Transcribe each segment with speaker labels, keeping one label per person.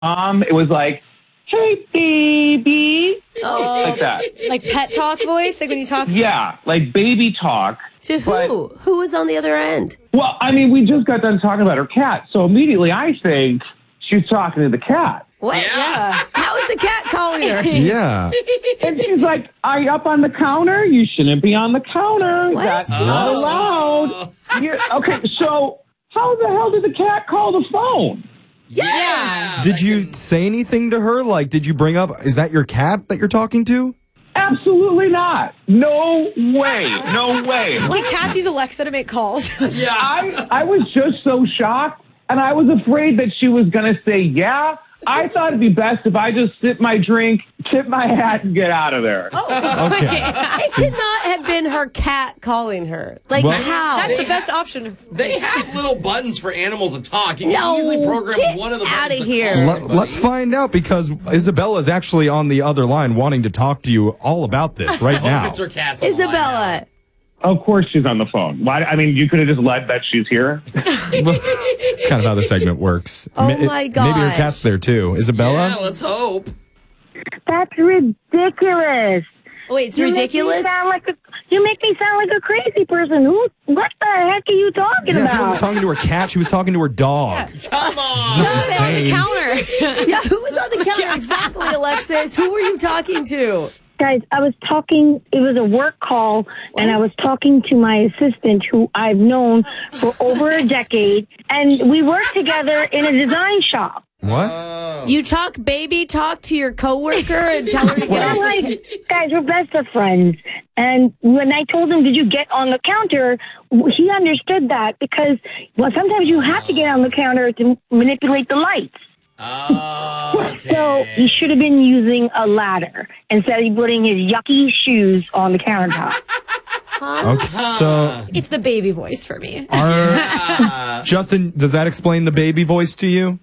Speaker 1: It was like, hey, baby.
Speaker 2: Oh,
Speaker 1: like that.
Speaker 2: Like pet talk voice? Like when you talk?
Speaker 1: Yeah, like baby talk.
Speaker 3: To who? Who was on the other end?
Speaker 1: Well, I mean, we just got done talking about her cat, so immediately I think she's talking to the cat.
Speaker 3: What?
Speaker 2: Yeah.
Speaker 3: How is the cat calling her?
Speaker 4: Yeah.
Speaker 1: And she's like, are you up on the counter? You shouldn't be on the counter.
Speaker 3: What?
Speaker 1: That's not allowed. Okay, so how the hell did the cat call the phone?
Speaker 3: Yes.
Speaker 4: Did you say anything to her? Like, did you bring up, is that your cat that you're talking to?
Speaker 1: Absolutely not. No way. No way.
Speaker 2: Like cats use Alexa to make calls.
Speaker 1: I was just so shocked, and I was afraid that she was going to say, yeah. I thought it'd be best if I just sip my drink, tip my hat, and get out of there.
Speaker 4: Okay.
Speaker 3: It could not have been her cat calling her. Like,
Speaker 4: Well,
Speaker 3: how?
Speaker 2: That's the best option.
Speaker 5: They have little buttons for animals to talk. You can
Speaker 3: No,
Speaker 5: easily program
Speaker 3: get
Speaker 5: one of the
Speaker 3: outta
Speaker 5: buttons to
Speaker 3: here.
Speaker 5: call
Speaker 4: Let's
Speaker 5: somebody.
Speaker 4: find out, because Isabella is actually on the other line wanting to talk to you all about this right
Speaker 5: I hope
Speaker 4: now.
Speaker 5: it's her cat's on the line
Speaker 3: Isabella.
Speaker 1: Of course she's on the phone. Why? I mean, you could have just led that she's here.
Speaker 4: It's kind of how the segment works.
Speaker 3: Oh,
Speaker 4: Ma-
Speaker 3: my
Speaker 4: Maybe her
Speaker 3: gosh.
Speaker 4: cat's there too.
Speaker 5: now.
Speaker 4: Isabella?
Speaker 5: Yeah, let's hope.
Speaker 6: That's ridiculous.
Speaker 3: Wait, it's
Speaker 6: You make me
Speaker 3: ridiculous?
Speaker 6: You make me sound like a crazy person. What the heck are you talking
Speaker 4: Yeah, she
Speaker 6: about?
Speaker 4: wasn't talking to her cat. She was talking to her dog.
Speaker 5: Come on.
Speaker 2: On
Speaker 4: Insane.
Speaker 2: the counter.
Speaker 3: Yeah, who was on the counter? Exactly, Alexis. Who were you talking to?
Speaker 6: Guys, I was talking, it was a work call, and I was talking to my assistant who I've known for over a decade, and we work together in a design shop.
Speaker 4: What?
Speaker 3: You baby talk to your coworker and tell her to get
Speaker 6: We're
Speaker 3: off.
Speaker 6: like, guys, we're best of friends. And when I told him, did you get on the counter, he understood that because, well, sometimes you have to get on the counter to manipulate the lights.
Speaker 5: Oh, okay.
Speaker 6: So he should have been using a ladder instead of putting his yucky shoes on the countertop.
Speaker 4: Okay, so
Speaker 2: It's the baby voice for me.
Speaker 4: Justin, does that explain the baby voice to you?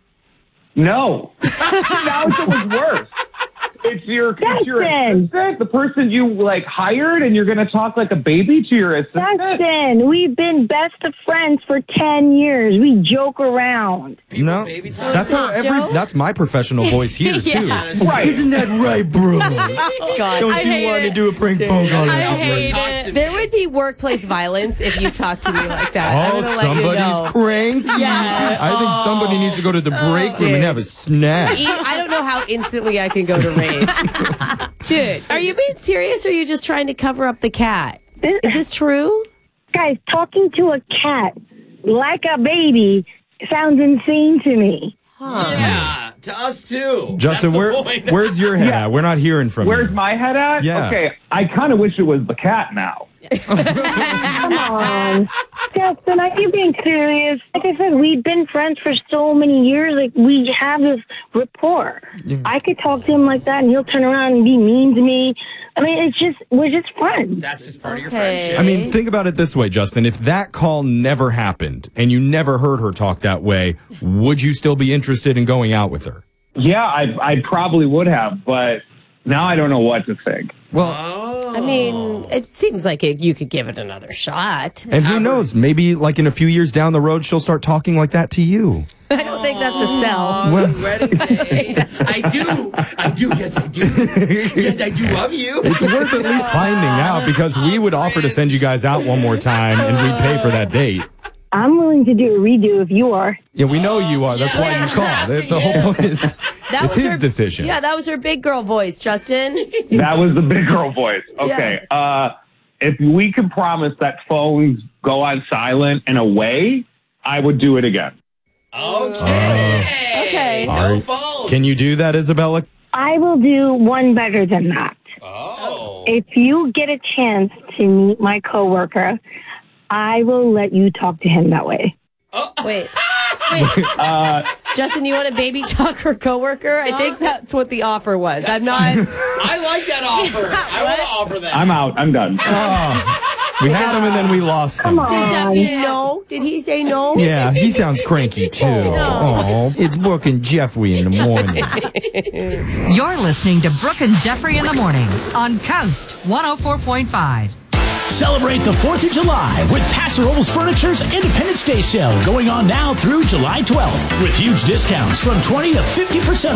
Speaker 1: No. Now it's almost worse. It's your
Speaker 6: Justin.
Speaker 1: assistant, the person you like hired, and you're going to talk like a baby to your assistant.
Speaker 6: Justin, we've been best of friends for 10 years. We joke around.
Speaker 4: No,
Speaker 5: baby talk.
Speaker 4: that's how
Speaker 3: Joe?
Speaker 4: that's my professional voice here too.
Speaker 2: Yeah.
Speaker 1: Right.
Speaker 4: Isn't that right, bro?
Speaker 3: Oh, God.
Speaker 4: Don't
Speaker 2: I
Speaker 4: you
Speaker 2: hate
Speaker 4: want to
Speaker 2: it.
Speaker 4: do a prank phone call?
Speaker 2: I
Speaker 4: with me?
Speaker 2: hate
Speaker 5: Talks
Speaker 2: it.
Speaker 5: to me.
Speaker 3: There would be workplace violence if you talked to me like that.
Speaker 4: Oh,
Speaker 3: I'm gonna let you
Speaker 4: somebody's
Speaker 3: know.
Speaker 4: cranky.
Speaker 3: Yeah.
Speaker 4: I think somebody needs to go to the break room
Speaker 3: dude.
Speaker 4: and have a snack.
Speaker 3: I don't know how instantly I can go to rage. Dude, are you being serious or are you just trying to cover up the cat? Is this true?
Speaker 6: Guys, talking to a cat like a baby sounds insane to me.
Speaker 5: Yeah, to us too.
Speaker 4: Justin,
Speaker 5: That's the point.
Speaker 4: where's your head at? We're not hearing from
Speaker 1: Where's
Speaker 4: you.
Speaker 1: my head at?
Speaker 4: Yeah.
Speaker 1: Okay, I kind of wish it was the cat now.
Speaker 6: Come on. Justin, are you being serious? Like I said, we've been friends for so many years. Like, we have this rapport. I could talk to him like that, and he'll turn around and be mean to me. I mean, we're just friends.
Speaker 5: That's just part of your
Speaker 3: Okay.
Speaker 5: friendship.
Speaker 4: I mean, think about it this way, Justin. If that call never happened and you never heard her talk that way, would you still be interested in going out with her?
Speaker 1: Yeah, I probably would have, but now I don't know what to think.
Speaker 4: Well,
Speaker 3: I mean, it seems like you could give it another shot.
Speaker 4: and who knows? Maybe like in a few years down the road, she'll start talking like that to you.
Speaker 3: I don't think that's a sell.
Speaker 5: Oh, wedding day. I do, yes I do. Yes, I do love you.
Speaker 4: It's worth at least finding out, because we would offer to send you guys out one more time and we'd pay for that date.
Speaker 6: I'm willing to do a redo if you are.
Speaker 4: Yeah, we know you are. That's why you called. The whole point is
Speaker 3: That
Speaker 4: it's
Speaker 3: was
Speaker 4: his
Speaker 3: her
Speaker 4: decision.
Speaker 3: Yeah, that was her big girl voice, Justin.
Speaker 1: That was the big girl voice. Okay. If we can promise that phones go on silent and away, I would do it again.
Speaker 5: Okay.
Speaker 3: Okay.
Speaker 5: No
Speaker 4: All right.
Speaker 5: phones.
Speaker 4: Can you do that, Isabella?
Speaker 6: I will do one better than that.
Speaker 5: Oh.
Speaker 6: If you get a chance to meet my coworker, I will let you talk to him that way.
Speaker 3: Wait, Justin, you want to baby talk her coworker? I think that's what the offer was. I'm not.
Speaker 5: I like that offer. I want to offer that.
Speaker 1: I'm out. I'm done.
Speaker 4: We had him and then we lost him.
Speaker 3: Does that mean no? Did he say no?
Speaker 4: Yeah, he sounds cranky too. Oh, it's Brooke and Jeffrey in the morning.
Speaker 7: You're listening to Brooke and Jeffrey in the morning on Coast 104.5. Celebrate the 4th of July with Paso Robles Furniture's Independence Day sale going on now through July 12th with huge discounts from 20 to 50%